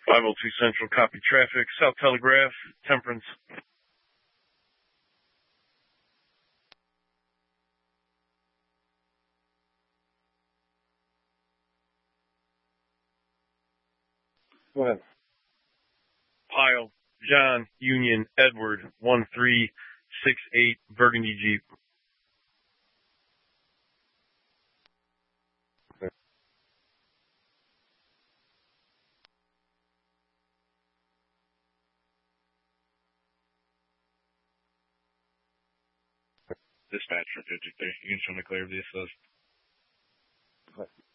502 Central, copy traffic. South Telegraph, Temperance. Go ahead. Pile, John, Union, Edward, 1368, Burgundy Jeep. Okay. Dispatch for 53. You can show me clear of the assist.